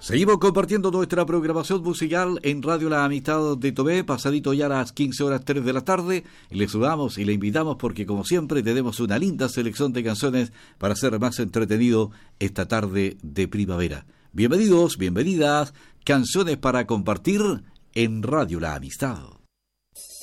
Seguimos compartiendo nuestra programación musical en Radio La Amistad de Tomé, pasadito ya a las 15:03 de la tarde. Le saludamos y le invitamos porque, como siempre, tenemos una linda selección de canciones para hacer más entretenido esta tarde de primavera. Bienvenidos, bienvenidas, canciones para compartir en Radio La Amistad.